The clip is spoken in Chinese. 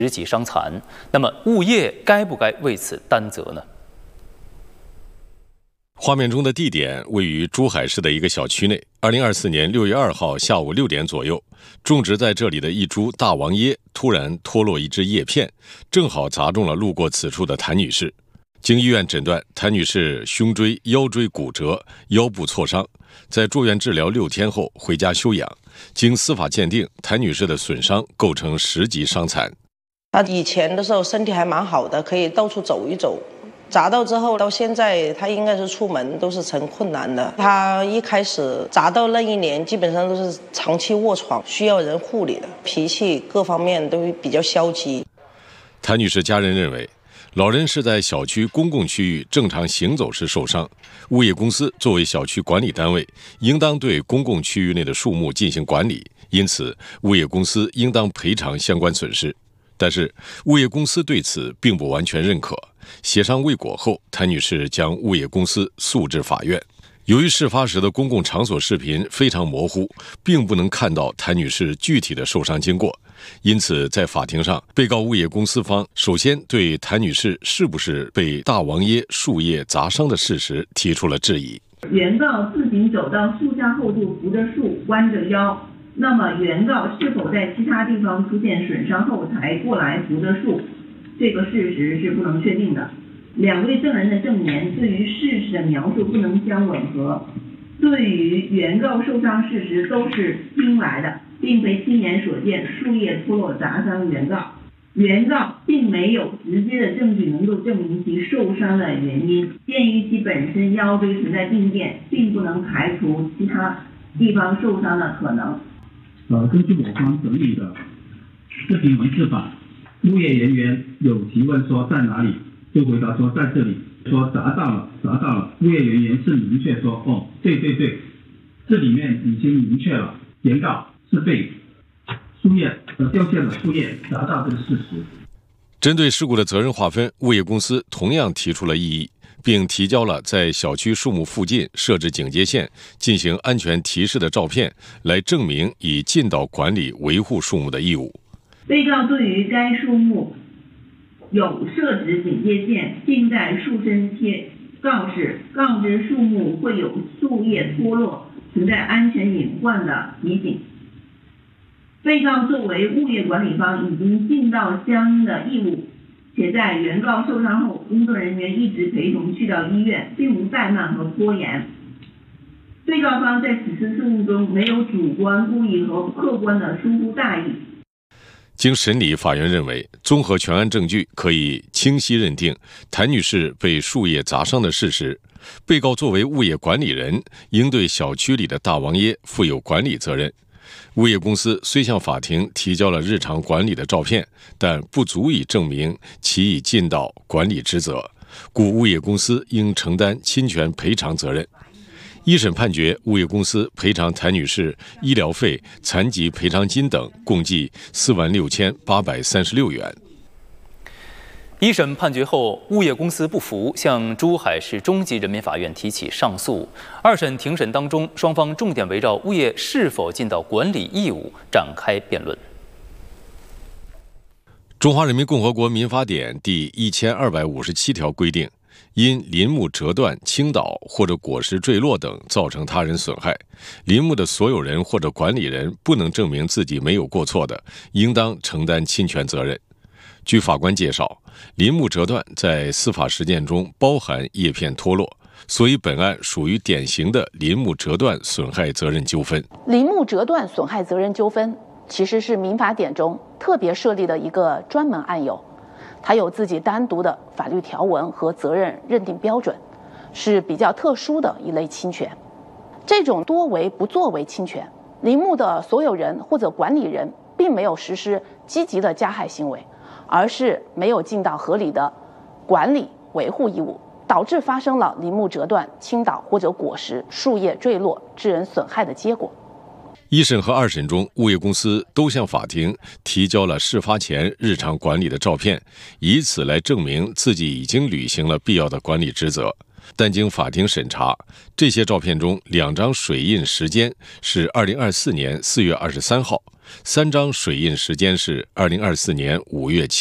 10级伤残。那么物业该不该为此担责呢？ 画面中的地点位于珠海市的一个小区内。2024年6月2号下午6点左右，种植在这里的一株大王椰突然脱落一只叶片，正好砸中了路过此处的谭女士。经医院诊断，谭女士胸椎、腰椎骨折，腰部挫伤，在住院治疗6天后回家休养。经司法鉴定，谭女士的损伤构成10级伤残。 她以前的时候身体还蛮好的，可以到处走一走。砸到之后到现在，她应该是出门都是成困难的。她一开始砸到那一年，基本上都是长期卧床，需要人护理的，脾气各方面都比较消极。 谭女士家人认为，老人是在小区公共区域正常行走时受伤，物业公司作为小区管理单位，应当对公共区域内的树木进行管理，因此物业公司应当赔偿相关损失。但是物业公司对此并不完全认可，协商未果后，谭女士将物业公司诉至法院。由于事发时的公共场所视频非常模糊，并不能看到谭女士具体的受伤经过，因此在法庭上，被告物业公司方首先对谭女士是不是被大王椰树叶砸伤的事实提出了质疑。 原告自行走到树下后处扶着树弯着腰，那么原告是否在其他地方出现损伤后才过来扶着树，这个事实是不能确定的。两位证人的证言对于事实的描述不能相吻合，对于原告受伤事实都是听来的，并非亲眼所见树叶脱落砸伤原告。原告并没有直接的证据能够证明其受伤的原因，鉴于其本身腰椎存在病变，并不能排除其他地方受伤的可能。 根据我方整理的视频文字版，物业人员有提问说在哪里，就回答说在这里，说砸到了。物业人员是明确说对，这里面已经明确了，原告是被掉下的树叶砸到这个事实。 针对事故的责任划分，物业公司同样提出了异议，并提交了在小区树木附近设置警戒线、进行安全提示的照片，来证明已尽到管理维护树木的义务。 被告对于该树木有设置警戒线，并在树身贴告示，告知树木会有树叶脱落，存在安全隐患的提醒。被告作为物业管理方已经尽到相应的义务，且在原告受伤后，工作人员一直陪同去到医院，并无怠慢和拖延。被告方在此次事故中没有主观故意和客观的疏忽大意。 经审理，法院认为，综合全案证据，可以清晰认定谭女士被树叶砸伤的事实。被告作为物业管理人，应对小区里的大王椰负有管理责任。物业公司虽向法庭提交了日常管理的照片，但不足以证明其已尽到管理职责，故物业公司应承担侵权赔偿责任。一审判决，物业公司赔偿谭女士医疗费、残疾赔偿金等共计46836元。 一审判决后，物业公司不服，向珠海市中级人民法院提起上诉。二审庭审当中，双方重点围绕物业是否尽到管理义务展开辩论。 中华人民共和国民法典第1257条规定，因林木折断、倾倒或者果实坠落等造成他人损害，林木的所有人或者管理人不能证明自己没有过错的，应当承担侵权责任。据法官介绍，林木折断在司法实践中包含叶片脱落，所以本案属于典型的林木折断损害责任纠纷。 林木折断损害责任纠纷其实是民法典中特别设立的一个专门案由，它有自己单独的法律条文和责任认定标准，是比较特殊的一类侵权。这种多为不作为侵权，林木的所有人或者管理人并没有实施积极的加害行为，而是没有尽到合理的管理维护义务，导致发生了林木折断、倾倒或者果实、树叶坠落致人损害的结果。 一审和二审中，物业公司都向法庭提交了事发前日常管理的照片，以此来证明自己已经履行了必要的管理职责。 但经法庭审查，这些照片中2张水印时间是2024年4月23号，3张水印时间是2024年5月7